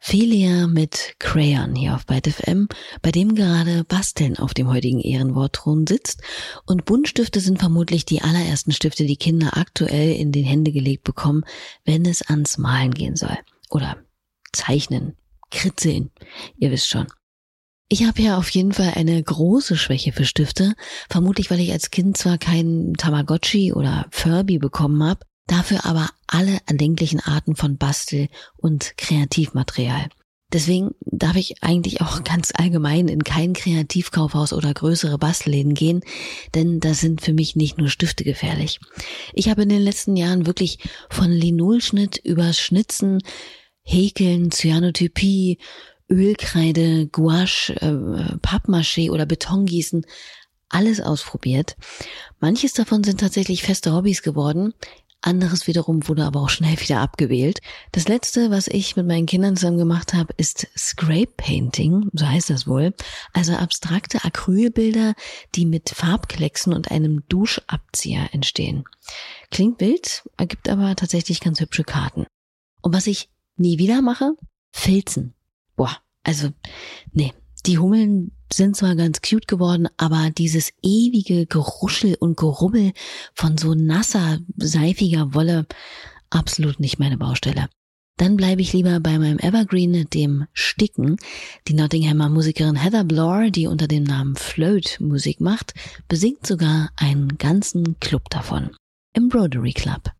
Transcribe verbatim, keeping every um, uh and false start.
Philia mit Crayon hier auf Byte F M, bei dem gerade Basteln auf dem heutigen Ehrenwortthron sitzt. Und Buntstifte sind vermutlich die allerersten Stifte, die Kinder aktuell in den Hände gelegt bekommen, wenn es ans Malen gehen soll. Oder Zeichnen, Kritzeln, ihr wisst schon. Ich habe ja auf jeden Fall eine große Schwäche für Stifte, vermutlich weil ich als Kind zwar keinen Tamagotchi oder Furby bekommen habe, dafür aber alle erdenklichen Arten von Bastel- und Kreativmaterial. Deswegen darf ich eigentlich auch ganz allgemein in kein Kreativkaufhaus oder größere Bastelläden gehen, denn da sind für mich nicht nur Stifte gefährlich. Ich habe in den letzten Jahren wirklich von Linolschnitt über Schnitzen, Häkeln, Cyanotypie, Ölkreide, Gouache, äh, Pappmaché oder Betongießen alles ausprobiert. Manches davon sind tatsächlich feste Hobbys geworden. Anderes wiederum wurde aber auch schnell wieder abgewählt. Das letzte, was ich mit meinen Kindern zusammen gemacht habe, ist Scrape Painting, so heißt das wohl. Also abstrakte Acrylbilder, die mit Farbklecksen und einem Duschabzieher entstehen. Klingt wild, ergibt aber tatsächlich ganz hübsche Karten. Und was ich nie wieder mache? Filzen. Boah, also, nee. Die Hummeln sind zwar ganz cute geworden, aber dieses ewige Geruschel und Gerubbel von so nasser, seifiger Wolle, absolut nicht meine Baustelle. Dann bleibe ich lieber bei meinem Evergreen, dem Sticken. Die Nottinghamer Musikerin Heather Blore, die unter dem Namen Float Musik macht, besingt sogar einen ganzen Club davon. Embroidery Club.